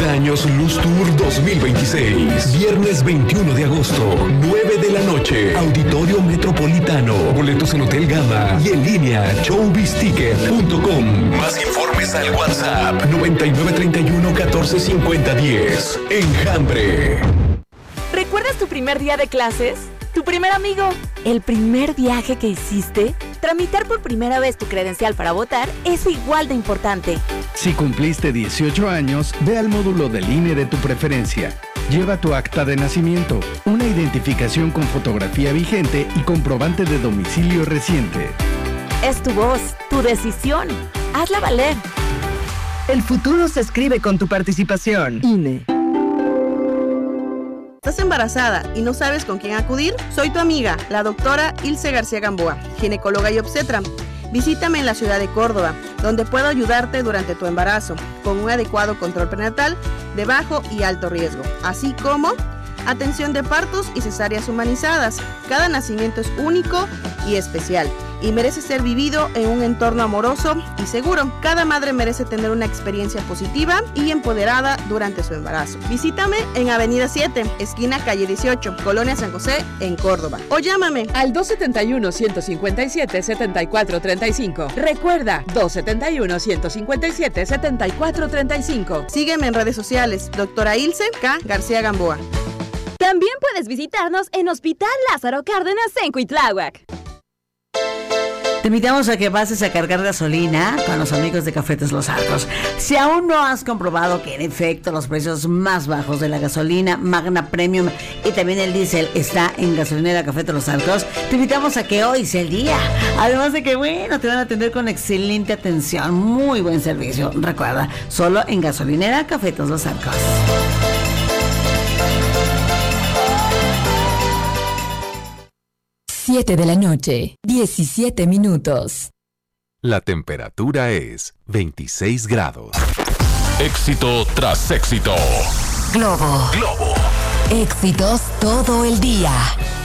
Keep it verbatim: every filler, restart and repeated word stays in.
cincuenta años Luz Tour dos mil veintiséis. Viernes veintiuno de agosto, nueve de la noche. Auditorio Metropolitano. Boletos en Hotel Gama y en línea showbiz ticket punto com. Más informes al WhatsApp noventa y nueve treinta y uno catorce cincuenta diez. Enjambre. ¿Recuerdas tu primer día de clases? ¿Tu primer amigo? ¿El primer viaje que hiciste? Tramitar por primera vez tu credencial para votar es igual de importante. Si cumpliste dieciocho años, ve al módulo del I N E de tu preferencia. Lleva tu acta de nacimiento, una identificación con fotografía vigente y comprobante de domicilio reciente. Es tu voz, tu decisión. Hazla valer. El futuro se escribe con tu participación. I N E. ¿Estás embarazada y no sabes con quién acudir? Soy tu amiga, la doctora Ilse García Gamboa, ginecóloga y obstetra. Visítame en la ciudad de Córdoba, donde puedo ayudarte durante tu embarazo, con un adecuado control prenatal de bajo y alto riesgo, así como atención de partos y cesáreas humanizadas. Cada nacimiento es único y especial y merece ser vivido en un entorno amoroso y seguro. Cada madre merece tener una experiencia positiva y empoderada durante su embarazo. Visítame en Avenida siete, esquina calle dieciocho, Colonia San José, en Córdoba. O llámame al dos setenta y uno, ciento cincuenta y siete, setenta y cuatro treinta y cinco. Recuerda, dos setenta y uno, ciento cincuenta y siete, setenta y cuatro treinta y cinco. Sígueme en redes sociales, doctora Ilse K. García Gamboa. También puedes visitarnos en Hospital Lázaro Cárdenas en Cuitláhuac. Te invitamos a que pases a cargar gasolina con los amigos de Cafetes Los Arcos. Si aún no has comprobado que en efecto los precios más bajos de la gasolina Magna Premium y también el diésel está en gasolinera Cafetes Los Arcos, te invitamos a que hoy sea el día. Además de que, bueno, te van a atender con excelente atención, muy buen servicio. Recuerda, solo en gasolinera Cafetes Los Arcos. siete de la noche, diecisiete minutos. La temperatura es veintiséis grados. Éxito tras éxito. Globo. Globo. Éxitos todo el día.